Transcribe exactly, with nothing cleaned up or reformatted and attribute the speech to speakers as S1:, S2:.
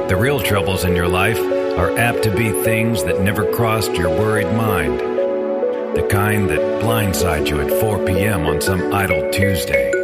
S1: The real troubles in your life are apt to be things that never crossed your worried mind. The kind that blindside you at four p.m. on some idle Tuesday.